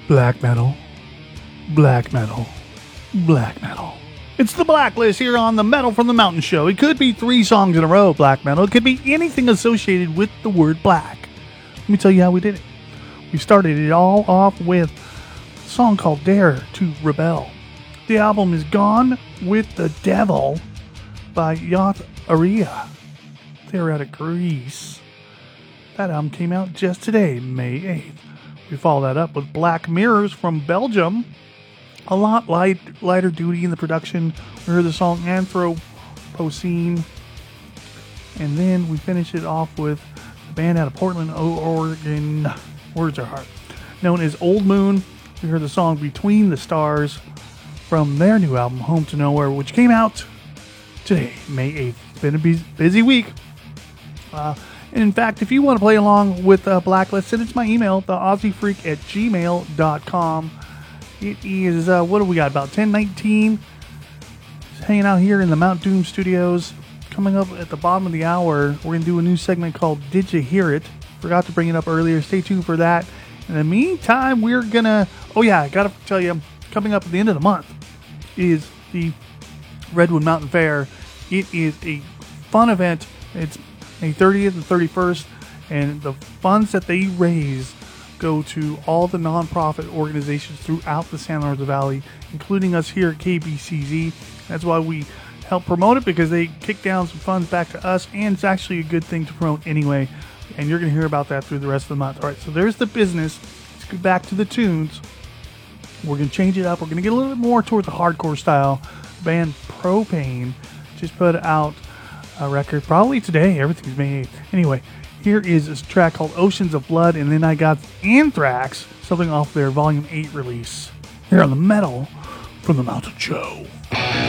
Black metal, black metal, black metal. It's the Blacklist here on the Metal from the Mountain Show. It could be 3 songs in a row of black metal. It could be anything associated with the word black. Let me tell you how we did it. We started it all off with a song called Dare to Rebel. The album is Gone with the Devil by Yot Aria. They're out of Greece. That album came out just today, May 8th. We follow that up with Black Mirrors from Belgium. A lot lighter duty in the production. We heard the song Anthropocene. And then we finish it off with a band out of Portland, Oregon. Words are hard. Known as Old Moon. We heard the song Between the Stars from their new album, Home to Nowhere, which came out today, May 8th. It's been a busy week. And in fact, if you want to play along with Blacklist, send it to my email, theaussiefreak@gmail.com. It is, what do we got, about 10:19. Just hanging out here in the Mount Doom studios. Coming up at the bottom of the hour, we're going to do a new segment called Did You Hear It? Forgot to bring it up earlier. Stay tuned for that. In the meantime, we're going to, I got to tell you, coming up at the end of the month is the Redwood Mountain Fair. It is a fun event. It's May 30th and 31st, and the funds that they raise go to all the nonprofit organizations throughout the San Lorenzo Valley, including us here at KBCZ. That's why we help promote it, because they kick down some funds back to us, and it's actually a good thing to promote anyway, and you're going to hear about that through the rest of the month. All right, so there's the business. Let's get back to the tunes. We're going to change it up. We're going to get a little bit more towards the hardcore style. Band Propane just put out a record probably today. Everything's May 8th. Anyway, here is this track called Oceans of Blood, and then I got Anthrax, something off their Volume 8 release, here on the Metal from the Mountain Show.